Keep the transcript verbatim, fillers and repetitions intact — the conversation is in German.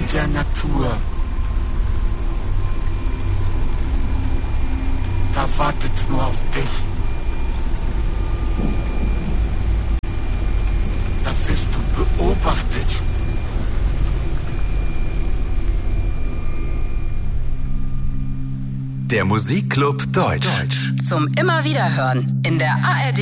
der Natur. Da wartet nur auf dich. Da wirst du beobachtet. Der Musikclub Deutsch. Zum Immerwiederhören in der A R D